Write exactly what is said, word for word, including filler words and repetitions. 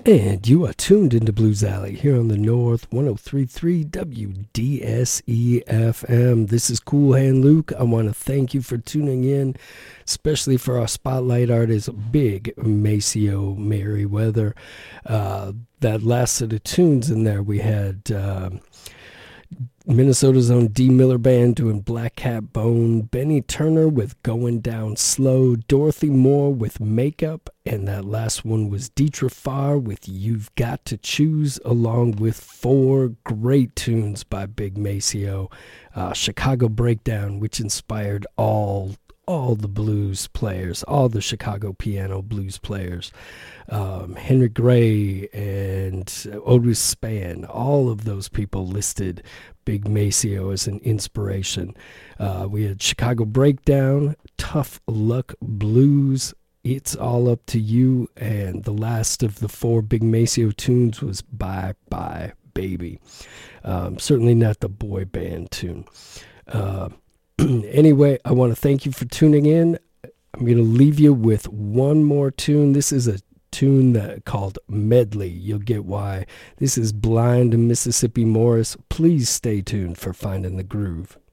And you are tuned into Blues Alley here on the North one oh three point three W D S E F M. This is Cool Hand Luke. I want to thank you for tuning in, especially for our spotlight artist, Big Maceo Merriweather. Uh, that last set of tunes in there, we had uh, Minnesota's own D. Miller Band doing Black Cat Bone, Benny Turner with Going Down Slow, Dorothy Moore with Makeup, and that last one was Dietrich Farr with You've Got to Choose, along with four great tunes by Big Maceo. Uh, Chicago Breakdown, which inspired all all the blues players, all the Chicago piano blues players. Um, Henry Gray and Otis Spann, all of those people listed Big Maceo as an inspiration. Uh, we had Chicago Breakdown, Tough Luck Blues, It's All Up to You, and the last of the four Big Maceo tunes was Bye Bye Baby. Um, certainly not the boy band tune. Uh, anyway, I want to thank you for tuning in. I'm going to leave you with one more tune. This is a tune that called Medley. You'll get why. This is Blind Mississippi Morris. Please stay tuned for Finding the Groove.